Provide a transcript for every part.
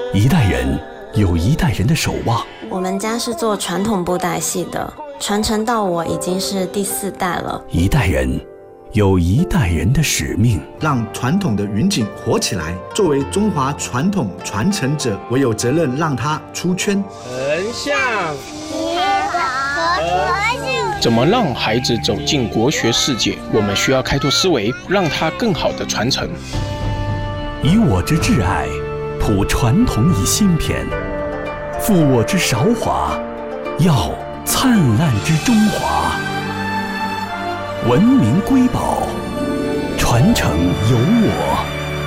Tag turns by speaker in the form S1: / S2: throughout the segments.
S1: 一代人有一代人的守望。
S2: 我们家是做传统布袋戏的，传承到我已经是第4代了。
S1: 一代人有一代人的使命，
S3: 让传统的云锦活起来。作为中华传统传承者，我有责任让它出圈。
S4: 横向
S5: 结合和谐。
S4: 怎么让孩子走进国学世界？我们需要开拓思维，让他更好的传承。
S1: 以我之挚爱，谱传统以新篇；负我之韶华，耀灿烂之中华。文明瑰宝，传承有我。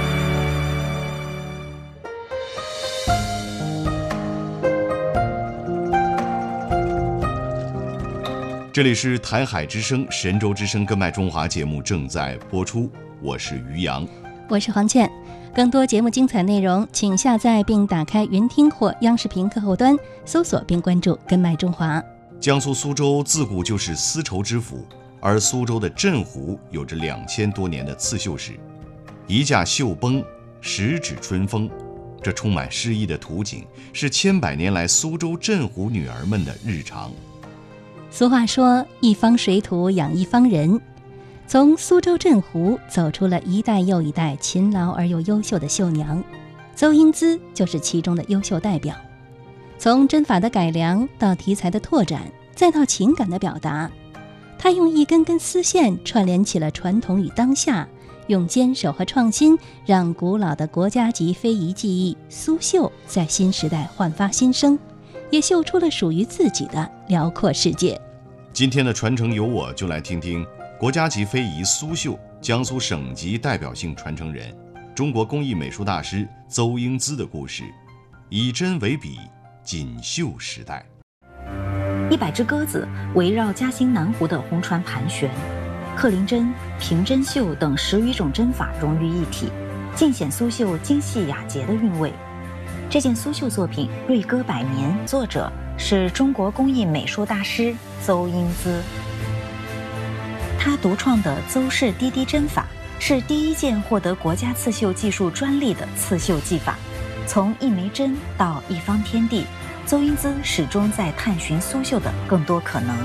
S6: 这里是台海之声、神州之声《根脉中华》节目正在播出，我是于洋，
S7: 我是黄倩。更多节目精彩内容，请下载并打开云听或央视频客户端，搜索并关注《根脉中华》。
S6: 江苏苏州自古就是丝绸之府，而苏州的镇湖有着2000多年的刺绣史。一架绣崩，十指春风，这充满诗意的图景，是千百年来苏州镇湖女儿们的日常。
S7: 俗话说，一方水土养一方人。从苏州镇湖走出了一代又一代勤劳而又优秀的绣娘，邹英姿就是其中的优秀代表。从针法的改良到题材的拓展，再到情感的表达，她用一根根丝线串联起了传统与当下，用坚守和创新让古老的国家级非遗技艺苏绣在新时代焕发新生，也绣出了属于自己的辽阔世界。
S6: 今天的传承有我，就来听听国家级非遗苏绣江苏省级代表性传承人、中国工艺美术大师邹英姿的故事。以针为笔，锦绣时代。
S8: 100只鸽子围绕嘉兴南湖的红船盘旋，克林针、平针绣等10余种针法融于一体，尽显苏绣精细雅洁的韵味。这件苏绣作品瑞歌百年，作者是中国工艺美术大师邹英姿。他独创的邹氏滴滴针法是第一件获得国家刺绣技术专利的刺绣技法。从一枚针到一方天地，邹英姿始终在探寻苏绣的更多可能。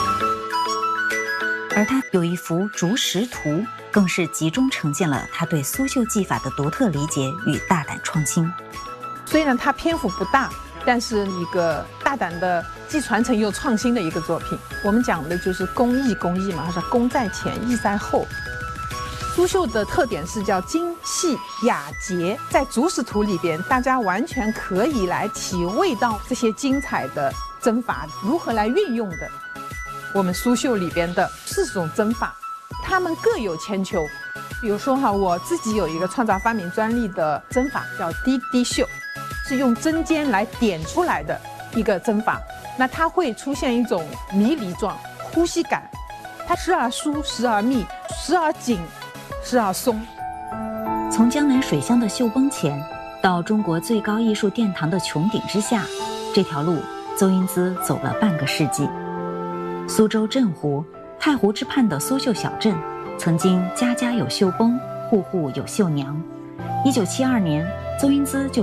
S8: 而他有一幅竹石图，更是集中呈现了他对苏绣技法的独特理解与大胆创新。
S9: 虽然它篇幅不大，但是一个大胆的既传承又创新的一个作品。我们讲的就是工艺嘛，它是工在前，艺在后。苏绣的特点是叫精细雅洁，在竹石图里边，大家完全可以来体味到这些精彩的针法如何来运用的。我们苏绣里边的4种针法，它们各有千秋。比如说我自己有一个创造发明专利的针法叫滴滴绣，是用针尖来点出来的一个针法。那它会出现一种迷离状呼吸感，它时而疏，时而密，时而紧，时而松。
S8: 从江南水乡的绣崩前到中国最高艺术殿堂的穹顶之下，这条路邹英姿走了半个世纪。苏州镇湖，太湖之畔的苏绣小镇，曾经家家有绣崩，户户有绣娘。1972年，邹英姿就